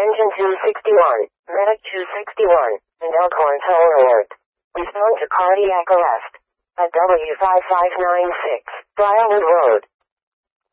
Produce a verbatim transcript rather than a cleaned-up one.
Engine two sixty-one, Medic two sixty-one, and Elkhorn Toll Alert. Respond to cardiac arrest at W five five nine six, Briarwood Road.